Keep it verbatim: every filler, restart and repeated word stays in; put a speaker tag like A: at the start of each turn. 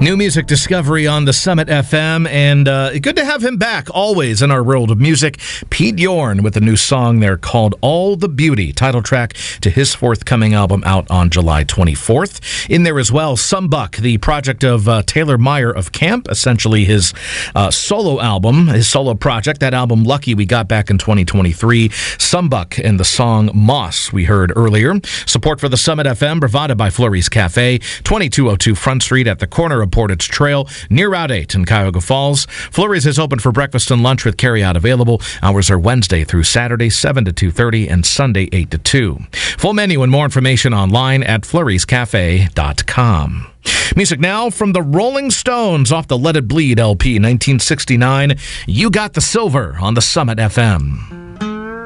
A: New music discovery on the Summit F M, and uh, good to have him back always in our world of music. Pete Yorn with a new song there called All the Beauty, title track to his forthcoming album out on July twenty-fourth. In there as well, Sumbuck, the project of uh, Taylor Meyer of Camp, essentially his uh, solo album, his solo project. That album, Lucky, we got back in twenty twenty-three. Sumbuck and the song Moss we heard earlier. Support for the Summit F M provided by Flurry's Cafe, twenty-two oh two Front Street at the corner of Portage Trail, near Route eight in Cuyahoga Falls. Flurry's is open for breakfast and lunch with carryout available. Hours are Wednesday through Saturday, seven to two thirty, and Sunday, eight to two. Full menu and more information online at flurrys cafe dot com. Music now from the Rolling Stones off the Let It Bleed L P, nineteen sixty-nine. You Got the Silver on the Summit F M.